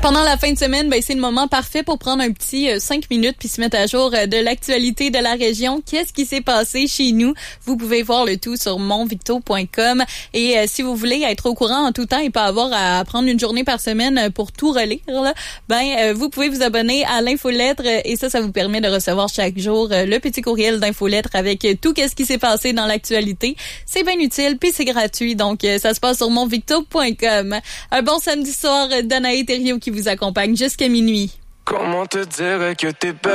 Pendant la fin de semaine, c'est le moment parfait pour prendre un petit 5 minutes puis se mettre à jour de l'actualité de la région. Qu'est-ce qui s'est passé chez nous? Vous pouvez voir le tout sur monvicto.com. Et si vous voulez être au courant en tout temps et pas avoir à prendre une journée par semaine pour tout relire, là, vous pouvez vous abonner à l'infolettre et ça vous permet de recevoir chaque jour le petit courriel d'infolettre avec tout ce qui s'est passé dans l'actualité. C'est bien utile puis c'est gratuit. Donc, ça se passe sur monvicto.com. Un bon samedi soir, Danae Thériault qui vous accompagne jusqu'à minuit. Comment te dire que t'es belle?